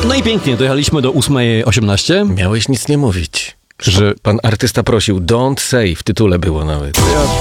No i pięknie, dojechaliśmy do 8:18. Miałeś nic nie mówić. Że Pan artysta prosił, don't say, w tytule było nawet.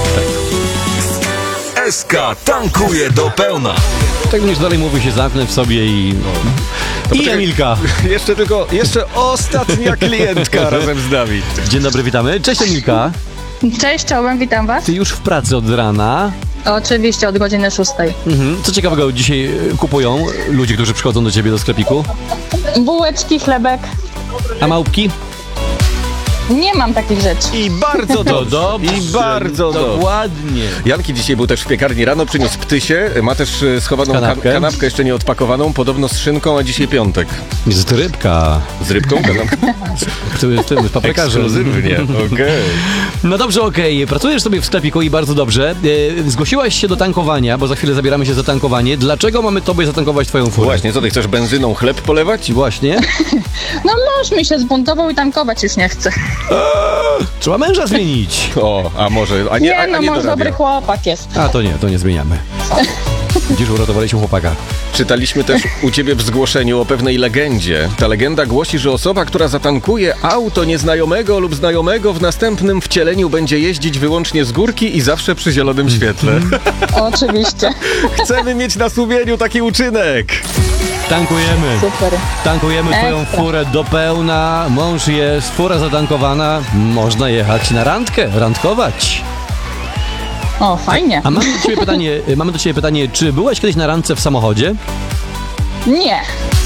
SK tankuje do pełna. tak niż dalej mówi się zamknę w sobie i... I Emilka. Jeszcze ostatnia klientka razem z nami. Dzień dobry, witamy. Cześć Emilka. Cześć, czołem, witam was. Ty już w pracy od rana. Oczywiście od godziny 6. Co ciekawego dzisiaj kupują ludzie, którzy przychodzą do ciebie do sklepiku? Bułeczki, chlebek. A małpki? Nie mam takich rzeczy. I bardzo To dobrze. dobrze. I bardzo dobrze. Dokładnie. Janki dzisiaj był też w piekarni rano, przyniósł ptysie, ma też schowaną kanapkę jeszcze nie odpakowaną, podobno z szynką, a dzisiaj piątek. Jest rybka. Z rybką kanapkę? Z paprykarzem. Ekskluzywnie, okej. No dobrze, okej. Pracujesz sobie w sklepiku i bardzo dobrze. Zgłosiłaś się do tankowania, bo za chwilę zabieramy się za tankowanie. Dlaczego mamy tobie zatankować twoją furę? Właśnie, co ty chcesz benzyną chleb polewać? Właśnie. No mąż mi się zbuntował i tankować już nie chce. Trzeba męża zmienić. O, a może, a nie, Nie, a no nie mąż do radia. dobry chłopak jest. A to nie zmieniamy. Dziś uratowaliśmy chłopaka. Czytaliśmy też u ciebie w zgłoszeniu o pewnej legendzie. Ta legenda głosi, że osoba, która zatankuje auto nieznajomego lub znajomego w następnym wcieleniu będzie jeździć wyłącznie z górki i zawsze przy zielonym świetle. Oczywiście. Chcemy mieć na sumieniu taki uczynek. Tankujemy. Super. Tankujemy twoją Ekstra. furę do pełna. Mąż jest, fura zatankowana. Można jechać na randkę, randkować. O, fajnie. A mamy do ciebie pytanie, czy byłaś kiedyś na randce w samochodzie? Nie,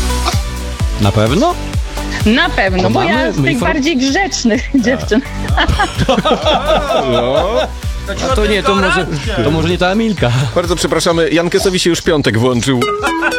Na pewno? na pewno, To bo mamy? ja z tych bardziej grzecznych dziewczyn. A to nie, to może nie ta Emilka. Bardzo przepraszamy, Jankesowi się już piątek włączył.